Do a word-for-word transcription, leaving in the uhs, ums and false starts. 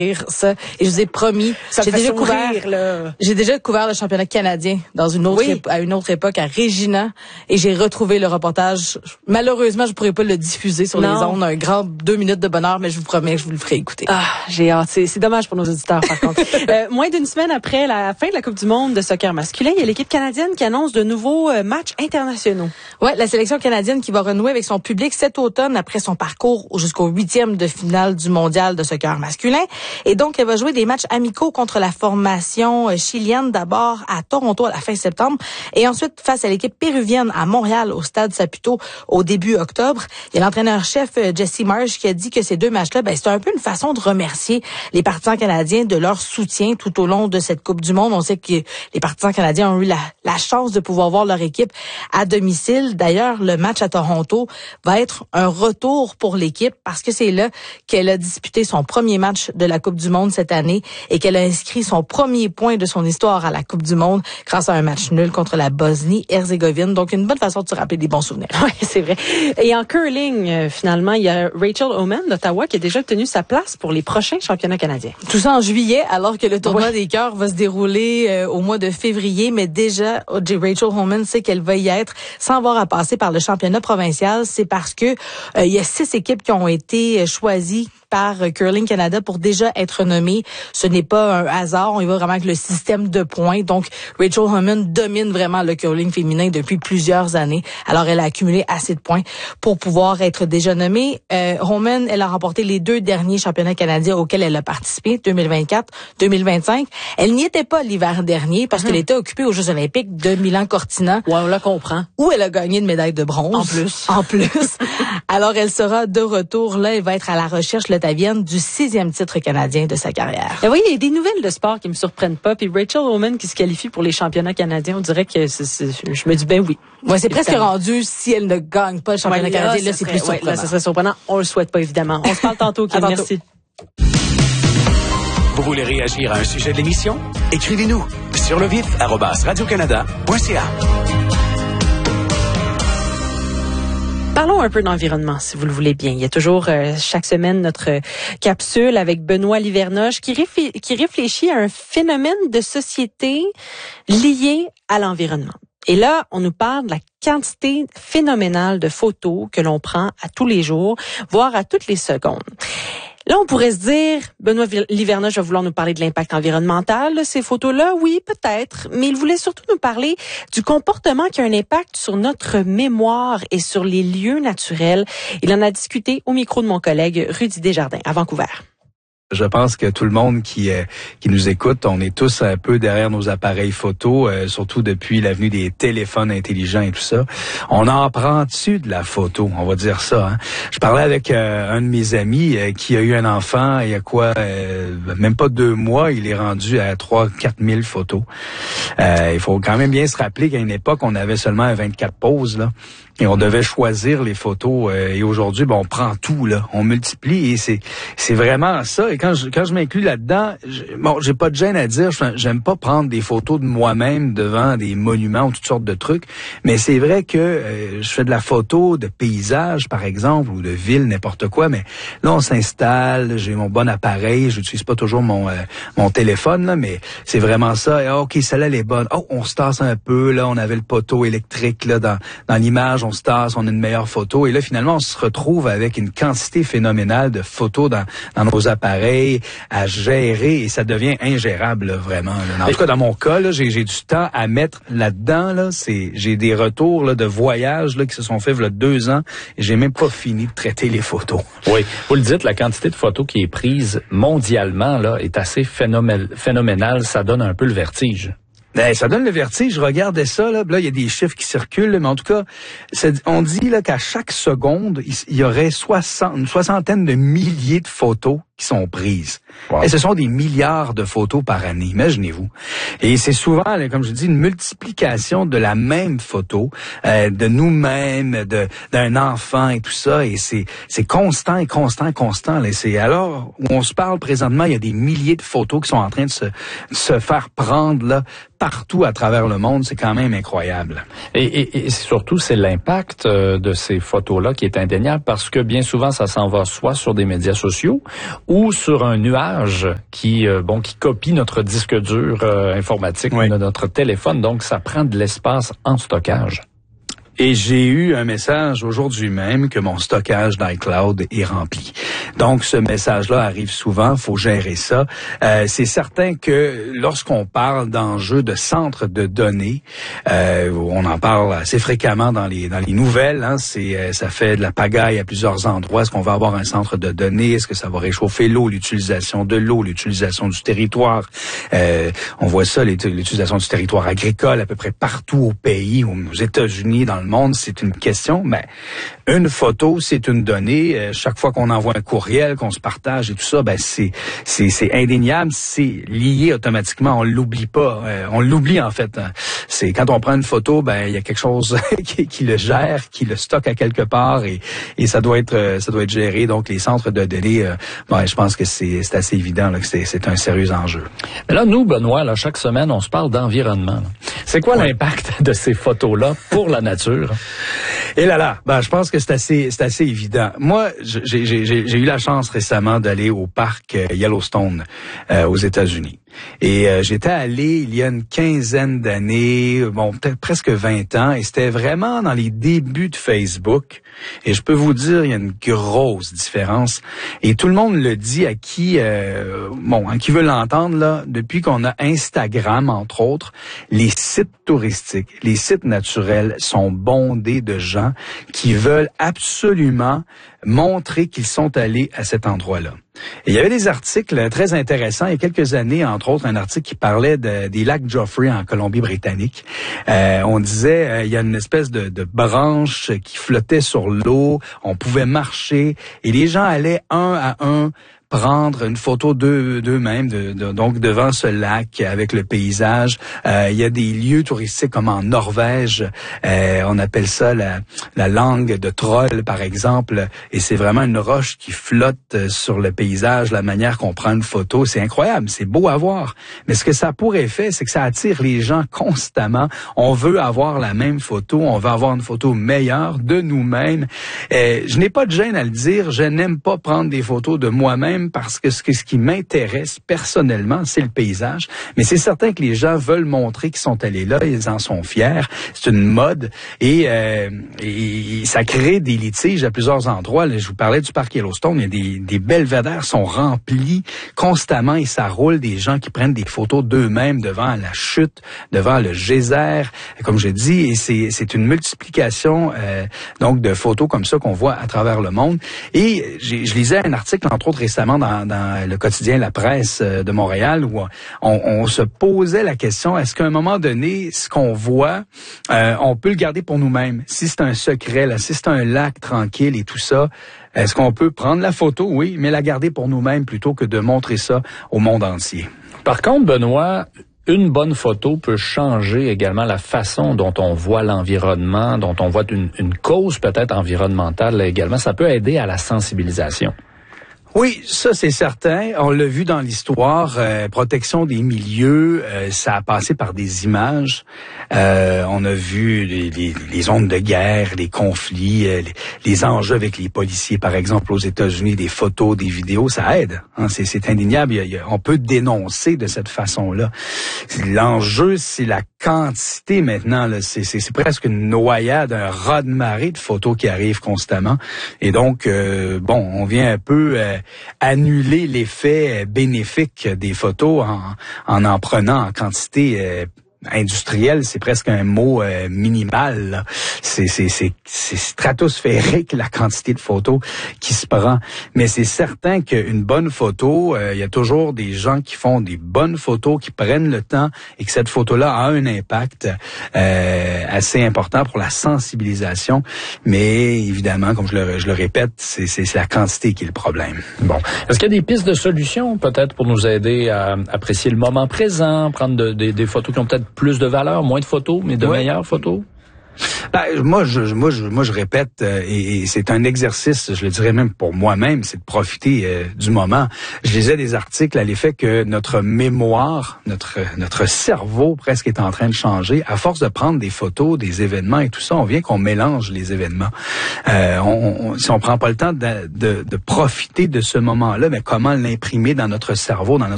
ça et je vous ai promis, ça j'ai déjà sourire, couvert là. J'ai déjà couvert le championnat canadien dans une autre oui. ép- à une autre époque à Regina et j'ai retrouvé le reportage. Malheureusement, je pourrais pas le diffuser sur non. les ondes, un grand deux minutes de bonheur, mais je vous promets que je vous le ferai écouter. Ah, j'ai hâte, c'est, c'est dommage pour nos auditeurs par contre. Euh, moins d'une semaine après la fin de la Coupe du monde de soccer masculin, il y a l'équipe canadienne qui annonce de nouveaux euh, matchs internationaux. Ouais, la sélection canadienne qui va renouer avec son public cet automne après son parcours jusqu'au huitième de finale du mondial de soccer masculin. Et donc, elle va jouer des matchs amicaux contre la formation chilienne d'abord à Toronto à la fin septembre et ensuite face à l'équipe péruvienne à Montréal au Stade Saputo au début octobre. Il y a l'entraîneur-chef Jesse Marsh qui a dit que ces deux matchs-là, ben, c'est un peu une façon de remercier les partisans canadiens de leur soutien tout au long de cette Coupe du monde. On sait que les partisans canadiens ont eu la, la chance de pouvoir voir leur équipe à domicile. D'ailleurs, le match à Toronto va être un retour pour l'équipe parce que c'est là qu'elle a disputé son premier match de la Coupe du monde cette année et qu'elle a inscrit son premier point de son histoire à la Coupe du monde grâce à un match nul contre la Bosnie-Herzégovine. Donc, une bonne façon de se rappeler des bons souvenirs. Oui, c'est vrai. Et en curling, euh, finalement, il y a Rachel Homan d'Ottawa qui a déjà obtenu sa place pour les prochains championnats canadiens. Tout ça en juillet, alors que le tournoi ouais. des cœurs va se dérouler euh, au mois de février. Mais déjà, Rachel Homan sait qu'elle va y être sans avoir à passer par le championnat provincial. C'est parce que euh, il y a six équipes qui ont été choisies par Curling Canada pour déjà être nommée. Ce n'est pas un hasard. On y va vraiment avec le système de points. Donc, Rachel Homan domine vraiment le curling féminin depuis plusieurs années. Alors, elle a accumulé assez de points pour pouvoir être déjà nommée. Euh, Homan, elle a remporté les deux derniers championnats canadiens auxquels elle a participé, deux mille vingt-quatre, deux mille vingt-cinq. Elle n'y était pas l'hiver dernier parce mmh. qu'elle était occupée aux Jeux olympiques de Milan-Cortina. Ouais, on la comprend. Où elle a gagné une médaille de bronze. En plus. En plus. Alors, elle sera de retour. Là, elle va être à la recherche, le Tavienne, du sixième titre canadien de sa carrière. Et oui, il y a des nouvelles de sport qui me surprennent pas. Puis Rachel Homan qui se qualifie pour les championnats canadiens, on dirait que c'est, c'est, je me dis ben oui. Moi, ouais, c'est presque rendu si elle ne gagne pas le championnat ouais, canadien. Là, là c'est serait, plus surprenant. Ouais, là, ça serait surprenant. On le souhaite pas, évidemment. On se parle tantôt, Kim. Merci. Vous voulez réagir à un sujet de l'émission? Écrivez-nous sur le vif arobase radio-canada point c a. Parlons un peu d'environnement, si vous le voulez bien. Il y a toujours euh, chaque semaine notre euh, capsule avec Benoît Livernoche qui, réfl- qui réfléchit à un phénomène de société lié à l'environnement. Et là, on nous parle de la quantité phénoménale de photos que l'on prend à tous les jours, voire à toutes les secondes. Là, on pourrait se dire, Benoît Livernoche va vouloir nous parler de l'impact environnemental de ces photos-là. Oui, peut-être, mais il voulait surtout nous parler du comportement qui a un impact sur notre mémoire et sur les lieux naturels. Il en a discuté au micro de mon collègue Rudy Desjardins à Vancouver. Je pense que tout le monde qui euh, qui nous écoute, on est tous un peu derrière nos appareils photo, euh, surtout depuis l'avenue des téléphones intelligents et tout ça. On en prend dessus de la photo, on va dire ça. Hein. Je parlais avec euh, un de mes amis euh, qui a eu un enfant il y a quoi, euh, même pas deux mois, il est rendu à trois quatre mille photos. Euh, il faut quand même bien se rappeler qu'à une époque, on avait seulement vingt-quatre poses là. Et on devait choisir les photos. Euh, et aujourd'hui, ben, on prend tout, là. On multiplie et c'est c'est vraiment ça. Et quand je quand je m'inclus là-dedans, je, bon, j'ai pas de gêne à dire. J'aime pas prendre des photos de moi-même devant des monuments ou toutes sortes de trucs. Mais c'est vrai que euh, je fais de la photo de paysages, par exemple, ou de villes, n'importe quoi. Mais là, on s'installe. J'ai mon bon appareil. Je n'utilise pas toujours mon euh, mon téléphone, là, mais c'est vraiment ça. Et, ok, celle-là, elle est bonne. Oh, on se tasse un peu. Là, on avait le poteau électrique là dans dans l'image. On se tasse, on a une meilleure photo. Et là, finalement, on se retrouve avec une quantité phénoménale de photos dans, dans nos appareils à gérer et ça devient ingérable, là, vraiment. Là. En tout cas, dans mon cas, là, j'ai, j'ai du temps à mettre là-dedans. Là. C'est, j'ai des retours là, de voyages là, qui se sont faits il y a deux ans et j'ai même pas fini de traiter les photos. Oui, vous le dites, la quantité de photos qui est prise mondialement là, est assez phénomène, phénoménale. Ça donne un peu le vertige. Ben, ça donne le vertige. Je regardais ça, là. Là, il y a des chiffres qui circulent, mais en tout cas, c'est, on dit là qu'à chaque seconde, il y aurait soixante, une soixantaine de milliers de photos qui sont prises. Wow. Et ce sont des milliards de photos par année, imaginez-vous. Et c'est souvent, là, comme je dis, une multiplication de la même photo, euh, de nous-mêmes, de d'un enfant et tout ça. Et c'est c'est constant et constant et constant. Là. C'est alors où on se parle présentement, il y a des milliers de photos qui sont en train de se, de se faire prendre là partout à travers le monde. C'est quand même incroyable. Et, et, et surtout, c'est l'impact euh, de ces photos-là qui est indéniable parce que bien souvent, ça s'en va soit sur des médias sociaux ou sur un nuage qui euh, bon qui copie notre disque dur euh, informatique oui. de notre téléphone. Donc, ça prend de l'espace en stockage. Et j'ai eu un message aujourd'hui même que mon stockage d'iCloud est rempli. Donc, ce message-là arrive souvent, faut gérer ça. Euh, c'est certain que lorsqu'on parle d'enjeux de centres de données, euh, on en parle assez fréquemment dans les dans les nouvelles. Hein, c'est ça fait de la pagaille à plusieurs endroits. Est-ce qu'on va avoir un centre de données? Est-ce que ça va réchauffer l'eau, l'utilisation de l'eau, l'utilisation du territoire? Euh, on voit ça, l'utilisation du territoire agricole à peu près partout au pays, aux États-Unis, dans le monde, c'est une question. Mais une photo, c'est une donnée. Euh, chaque fois qu'on envoie un courriel, qu'on se partage et tout ça, ben c'est c'est c'est indéniable, c'est lié automatiquement. On l'oublie pas. Euh, on l'oublie en fait. C'est quand on prend une photo, ben il y a quelque chose qui, qui le gère, qui le stocke à quelque part et et ça doit être ça doit être géré. Donc les centres de données, euh, ben, je pense que c'est c'est assez évident là, que c'est c'est un sérieux enjeu. Mais là, nous, Benoît, là, chaque semaine, on se parle d'environnement. Là. C'est quoi ouais. l'impact de ces photos-là pour la nature? Et là là, ben je pense que c'est assez c'est assez évident. Moi, j'ai j'ai j'ai eu la chance récemment d'aller au parc Yellowstone euh, aux États-Unis. Et euh, j'étais allé il y a une quinzaine d'années, bon peut-être presque vingt ans, et c'était vraiment dans les débuts de Facebook. Et je peux vous dire, il y a une grosse différence. Et tout le monde le dit à qui, euh, bon, à qui veut l'entendre là. Depuis qu'on a Instagram entre autres, les sites touristiques, les sites naturels sont bondés de gens qui veulent absolument montrer qu'ils sont allés à cet endroit-là. Et il y avait des articles très intéressants. Il y a quelques années, entre autres, un article qui parlait de, des lacs Joffrey en Colombie-Britannique. Euh, on disait, euh, il y a une espèce de, de branche qui flottait sur l'eau. On pouvait marcher et les gens allaient un à un prendre une photo d'eux, d'eux-mêmes, de, de, donc devant ce lac avec le paysage. Euh, il y a des lieux touristiques comme en Norvège, euh, on appelle ça la, la langue de troll par exemple, et c'est vraiment une roche qui flotte sur le paysage, la manière qu'on prend une photo, c'est incroyable, c'est beau à voir. Mais ce que ça a pour effet, c'est que ça attire les gens constamment. On veut avoir la même photo, on veut avoir une photo meilleure de nous-mêmes. Euh, je n'ai pas de gêne à le dire, je n'aime pas prendre des photos de moi-même parce que ce, que, ce qui m'intéresse personnellement, c'est le paysage. Mais c'est certain que les gens veulent montrer qu'ils sont allés là, ils en sont fiers. C'est une mode et, euh, et ça crée des litiges à plusieurs endroits. Là, je vous parlais du parc Yellowstone, il y a des, des belvédères sont remplis constamment et ça roule des gens qui prennent des photos d'eux-mêmes devant la chute, devant le geyser, comme je dis, et c'est, c'est une multiplication euh, donc de photos comme ça qu'on voit à travers le monde. Et j'ai, je lisais un article, entre autres récemment, Dans, dans le quotidien La Presse de Montréal où on, on se posait la question, est-ce qu'à un moment donné, ce qu'on voit, euh, on peut le garder pour nous-mêmes? Si c'est un secret, là, si c'est un lac tranquille et tout ça, est-ce qu'on peut prendre la photo? Oui, mais la garder pour nous-mêmes plutôt que de montrer ça au monde entier. Par contre, Benoît, une bonne photo peut changer également la façon dont on voit l'environnement, dont on voit une, une cause peut-être environnementale également. Ça peut aider à la sensibilisation. Oui, ça c'est certain. On l'a vu dans l'histoire, euh, protection des milieux, euh, ça a passé par des images. Euh, on a vu les, les, les zones de guerre, les conflits, euh, les, les enjeux avec les policiers, par exemple aux États-Unis, des photos, des vidéos, ça aide. Hein, c'est, c'est indéniable. Il y a, il y a, on peut dénoncer de cette façon-là. L'enjeu, c'est la quantité maintenant. Là, c'est, c'est, c'est presque une noyade, un raz-de-marée de photos qui arrivent constamment. Et donc, euh, bon, on vient un peu euh, annuler l'effet bénéfique des photos en en, en prenant en quantité euh, industriel, c'est presque un mot euh, minimal. Là. C'est, c'est, c'est, c'est stratosphérique la quantité de photos qui se prend. Mais c'est certain qu'une bonne photo, il euh, y a toujours des gens qui font des bonnes photos, qui prennent le temps et que cette photo-là a un impact euh, assez important pour la sensibilisation. Mais évidemment, comme je le, je le répète, c'est, c'est, c'est la quantité qui est le problème. Bon. Est-ce qu'il y a des pistes de solutions peut-être pour nous aider à apprécier le moment présent, prendre de, de, des photos qui ont peut-être plus de valeur, moins de photos, mais de ouais. meilleures photos? Ben, moi, je, moi, je, moi, je répète, euh, et, et c'est un exercice, je le dirais même pour moi-même, c'est de profiter euh, du moment. Je lisais des articles à l'effet que notre mémoire, notre notre cerveau presque est en train de changer. À force de prendre des photos, des événements et tout ça, on vient qu'on mélange les événements. Euh, on, on, si on prend pas le temps de, de, de profiter de ce moment-là, mais comment l'imprimer dans notre cerveau, dans notre